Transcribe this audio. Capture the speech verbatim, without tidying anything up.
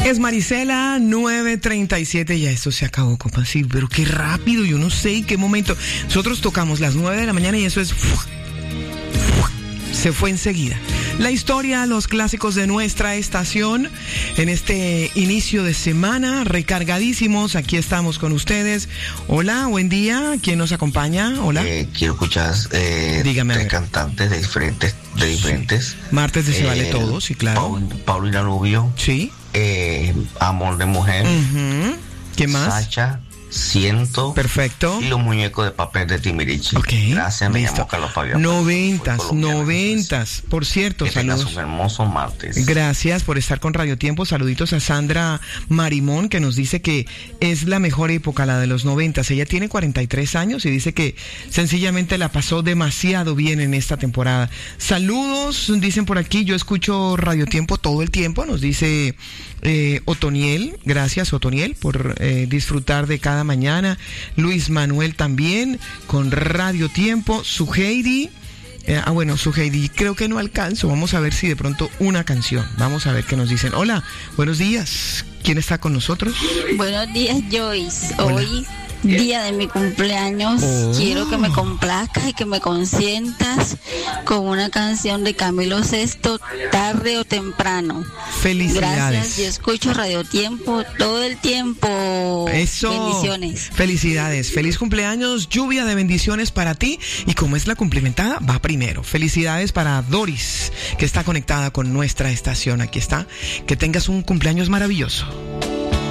Es Marisela, nueve treinta y siete, ya esto se acabó, compa, sí, pero qué rápido, yo no sé en qué momento. Nosotros tocamos las nueve de la mañana y eso es... se fue enseguida. La historia, los clásicos de nuestra estación en este inicio de semana, recargadísimos, aquí estamos con ustedes. Hola, buen día, ¿quién nos acompaña? Hola. Eh, quiero escuchar eh, Dígame, tres cantantes de diferentes, de diferentes. Martes de Se eh, Vale Todo, sí, claro. Paul, Paulina Rubio. Sí. Eh, Amor de Mujer. Uh-huh. ¿Qué más? Sacha, Ciento. Perfecto. Y los muñecos de papel de Timbiriche. Ok. Gracias, me listo. llamo Carlos Fabián. Noventas, noventas. Por cierto, que saludos. tengas un hermoso martes. Gracias por estar con Radio Tiempo. Saluditos a Sandra Marimón, que nos dice que es la mejor época, la de los noventas. Ella tiene cuarenta y tres años y dice que sencillamente la pasó demasiado bien en esta temporada. Saludos, dicen por aquí. Yo escucho Radio Tiempo todo el tiempo, nos dice eh, Otoniel. Gracias, Otoniel, por eh, disfrutar de cada mañana. Luis Manuel también con Radio Tiempo. Suheidi, eh, ah bueno, Suheidi, creo que no alcanzo. Vamos a ver si de pronto una canción. Vamos a ver qué nos dicen. Hola, buenos días. ¿Quién está con nosotros? Buenos días, Joyce. Hola. Hoy, día de mi cumpleaños, oh. quiero que me complazcas y que me consientas con una canción de Camilo Sesto, Tarde o Temprano. Felicidades. Gracias, yo escucho Radio Tiempo todo el tiempo. Eso. Bendiciones. Felicidades. Feliz cumpleaños. Lluvia de bendiciones para ti. Y como es la cumplimentada, va primero. Felicidades para Doris, que está conectada con nuestra estación. Aquí está. Que tengas un cumpleaños maravilloso.